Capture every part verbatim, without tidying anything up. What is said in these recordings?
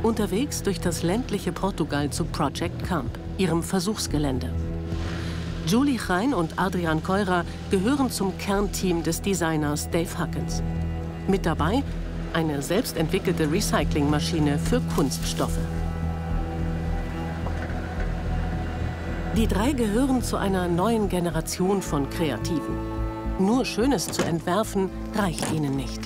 Unterwegs durch das ländliche Portugal zu Project Camp, ihrem Versuchsgelände. Julie Rein und Adrian Keurer gehören zum Kernteam des Designers Dave Huckins. Mit dabei eine selbstentwickelte Recyclingmaschine für Kunststoffe. Die drei gehören zu einer neuen Generation von Kreativen. Nur Schönes zu entwerfen, reicht ihnen nicht.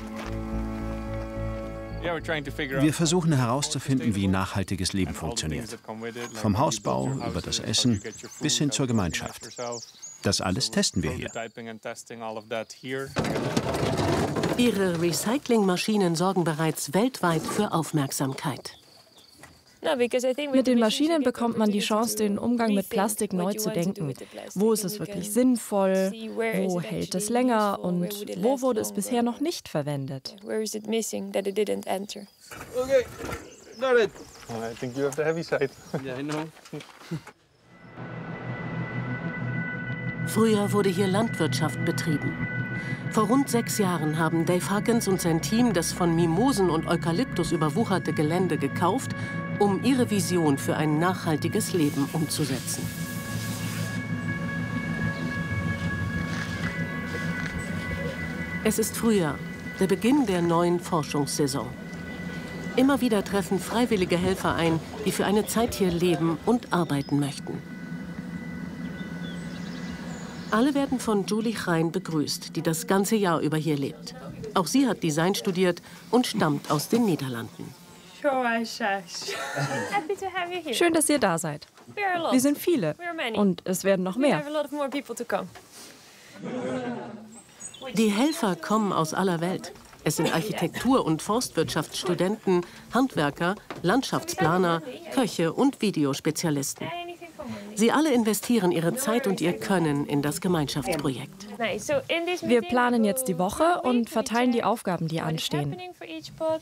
Wir versuchen herauszufinden, wie nachhaltiges Leben funktioniert. Vom Hausbau über das Essen bis hin zur Gemeinschaft. Das alles testen wir hier. Ihre Recyclingmaschinen sorgen bereits weltweit für Aufmerksamkeit. Mit den Maschinen bekommt man die Chance, den Umgang mit Plastik neu zu denken. Wo ist es wirklich sinnvoll? Wo hält es länger? Und wo wurde es bisher noch nicht verwendet? Okay, got it. I think you have the heavy side. Yeah, I know. Früher wurde hier Landwirtschaft betrieben. Vor rund sechs Jahren haben Dave Huckins und sein Team das von Mimosen und Eukalyptus überwucherte Gelände gekauft, um ihre Vision für ein nachhaltiges Leben umzusetzen. Es ist Frühjahr, der Beginn der neuen Forschungssaison. Immer wieder treffen freiwillige Helfer ein, die für eine Zeit hier leben und arbeiten möchten. Alle werden von Julie Rein begrüßt, die das ganze Jahr über hier lebt. Auch sie hat Design studiert und stammt aus den Niederlanden. Schön, dass ihr da seid. Wir sind viele und es werden noch mehr. Die Helfer kommen aus aller Welt. Es sind Architektur- und Forstwirtschaftsstudenten, Handwerker, Landschaftsplaner, Köche und Videospezialisten. Sie alle investieren ihre Zeit und ihr Können in das Gemeinschaftsprojekt. Wir planen jetzt die Woche und verteilen die Aufgaben, die anstehen.